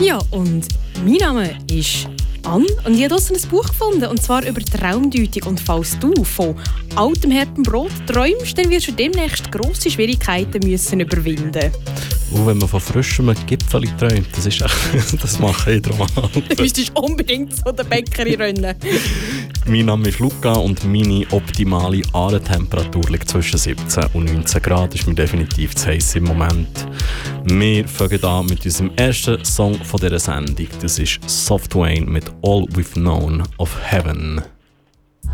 Ja, und mein Name ist Anne und ich habe draussen ein Buch gefunden, und zwar über Traumdeutung. Und falls du von altem hartem Brot träumst, dann wirst du demnächst grosse Schwierigkeiten müssen überwinden. Und wenn man von frischem Gipfel träumt, das mache ich drum an. Du müsstest unbedingt zu der Bäckerei rennen. Mein Name ist Luca und meine optimale Aarentemperatur liegt zwischen 17 und 19 Grad. Das ist mir definitiv zu heiß im Moment. Wir fangen an mit unserem ersten Song von dieser Sendung. Das ist Soft Wayne mit All We've Known of Heaven.